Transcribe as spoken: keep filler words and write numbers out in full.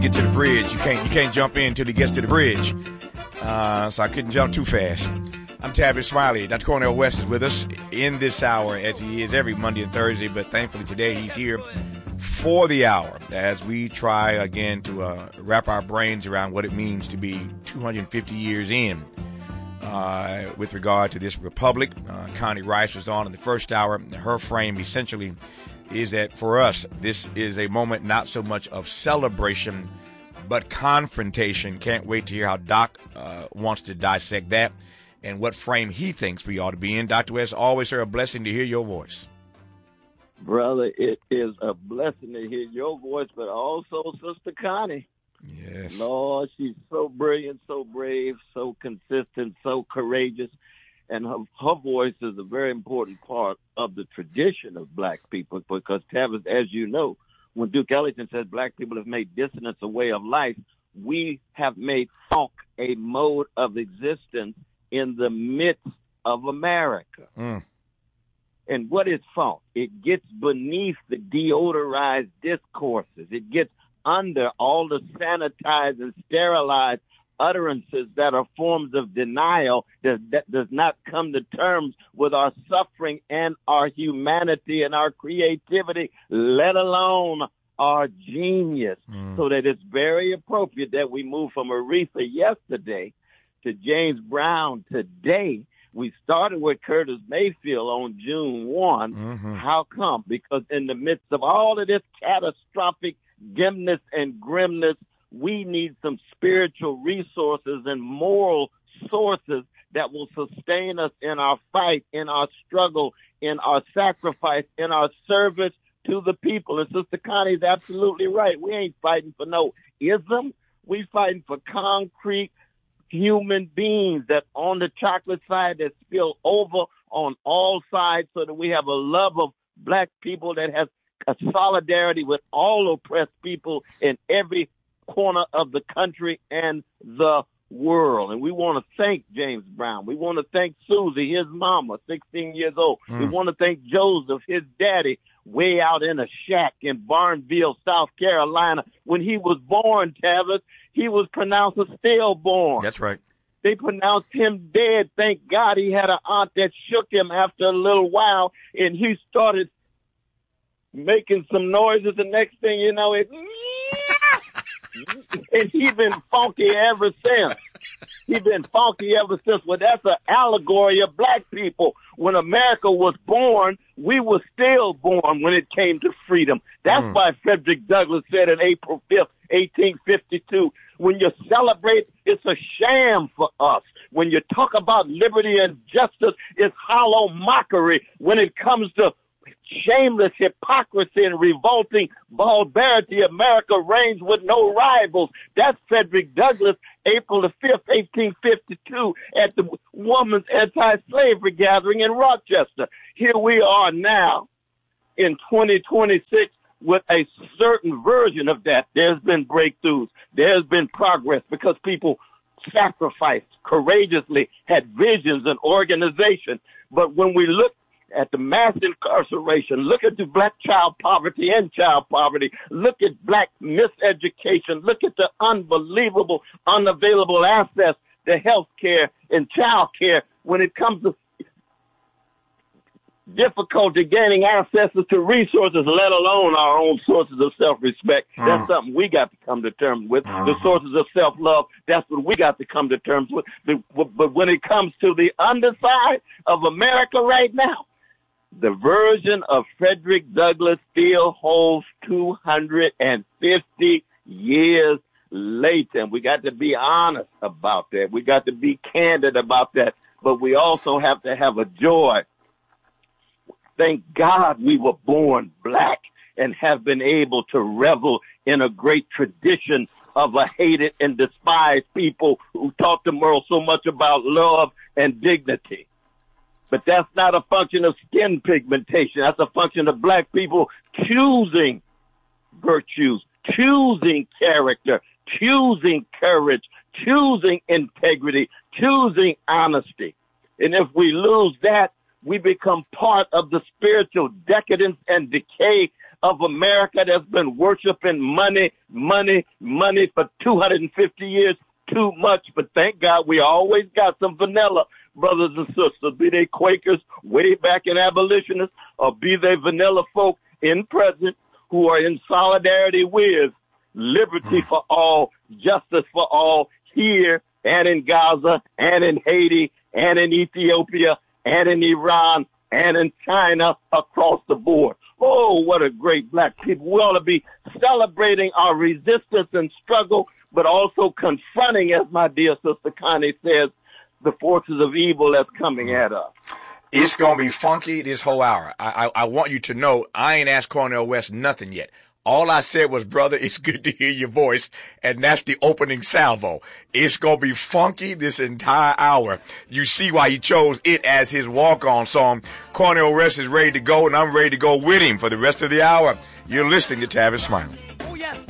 get to the bridge. You can't you can't jump in until he gets to the bridge. Uh, so I couldn't jump too fast. I'm Tavis Smiley. Doctor Cornel West is with us in this hour, as he is every Monday and Thursday, but thankfully today he's here for the hour as we try again to uh, wrap our brains around what it means to be two hundred fifty years in uh, with regard to this republic. Uh, Connie Rice was on in the first hour. Her frame essentially is that for us, this is a moment not so much of celebration, but confrontation. Can't wait to hear how Doc uh, wants to dissect that and what frame he thinks we ought to be in. Doctor West, always, sir, a blessing to hear your voice. Brother, it is a blessing to hear your voice, but also Sister Connie. Yes. Lord, she's so brilliant, so brave, so consistent, so courageous. And her, her voice is a very important part of the tradition of black people because, Tavis, as you know, when Duke Ellington says black people have made dissonance a way of life, we have made funk a mode of existence in the midst of America. Mm. And what is funk? It gets beneath the deodorized discourses. It gets under all the sanitized and sterilized utterances that are forms of denial that, that does not come to terms with our suffering and our humanity and our creativity, let alone our genius. Mm. So that it's very appropriate that we move from Aretha yesterday to James Brown today. We started with Curtis Mayfield on June first. Mm-hmm. How come? Because in the midst of all of this catastrophic dimness and grimness, we need some spiritual resources and moral sources that will sustain us in our fight, in our struggle, in our sacrifice, in our service to the people. And Sister Connie's absolutely right. We ain't fighting for no ism. We fighting for concrete human beings that on the chocolate side that spill over on all sides so that we have a love of black people that has a solidarity with all oppressed people in every corner of the country and the world. And we want to thank James Brown. We want to thank Susie, his mama, sixteen years old. Mm. We want to thank Joseph, his daddy, way out in a shack in Barnesville, South Carolina. When he was born, Tavis, he was pronounced a stillborn. That's right. They pronounced him dead. Thank God he had an aunt that shook him after a little while, and he started making some noises. The next thing you know, it... and he's been funky ever since. He's been funky ever since. Well, that's an allegory of black people. When America was born, we were still born when it came to freedom. That's mm. why Frederick Douglass said on April fifth, eighteen fifty-two, when you celebrate, it's a sham for us. When you talk about liberty and justice, it's hollow mockery. When it comes to shameless hypocrisy and revolting barbarity, America reigns with no rivals. That's Frederick Douglass, April the fifth, eighteen fifty-two, at the Women's Anti-Slavery Gathering in Rochester. Here we are now in twenty twenty-six with a certain version of that. There's been breakthroughs. There's been progress because people sacrificed courageously, had visions and organization. But when we look at the mass incarceration, look at the black child poverty and child poverty, look at black miseducation, look at the unbelievable, unavailable access to health care and child care when it comes to difficulty gaining access to resources, let alone our own sources of self-respect. Mm. That's something we got to come to terms with. Mm. The sources of self-love, that's what we got to come to terms with. But when it comes to the underside of America right now, the version of Frederick Douglass still holds two hundred fifty years later. And we got to be honest about that. We got to be candid about that. But we also have to have a joy. Thank God we were born black and have been able to revel in a great tradition of a hated and despised people who taught the world so much about love and dignity. But that's not a function of skin pigmentation. That's a function of black people choosing virtues, choosing character, choosing courage, choosing integrity, choosing honesty. And if we lose that, we become part of the spiritual decadence and decay of America that's been worshiping money, money, money for two hundred fifty years, too much. But thank God we always got some vanilla brothers and sisters, be they Quakers way back in abolitionists, or be they vanilla folk in present who are in solidarity with liberty for all, justice for all, here and in Gaza and in Haiti and in Ethiopia and in Iran and in China, across the board. Oh, what a great black people. We ought to be celebrating our resistance and struggle, but also confronting, as my dear sister Connie says, the forces of evil that's coming at us. It's going to be funky this whole hour. I, I I want you to know I ain't asked Cornel West nothing yet. All I said was, brother, it's good to hear your voice, and that's the opening salvo. It's going to be funky this entire hour. You see why he chose it as his walk-on song. Cornel West is ready to go, and I'm ready to go with him for the rest of the hour. You're listening to Tavis Smiley. Oh, yes.